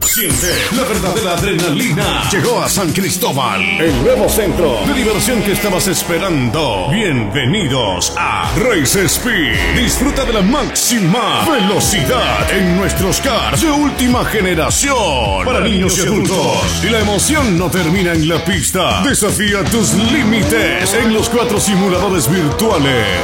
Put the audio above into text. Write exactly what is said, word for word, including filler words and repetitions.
Siente la verdadera adrenalina. Llegó a San Cristóbal, el nuevo centro de diversión que estabas esperando. Bienvenidos a Race Speed. Disfruta de la máxima velocidad en nuestros cars de última generación para niños y adultos. Y la emoción no termina en la pista. Desafía tus límites en los cuatro simuladores virtuales.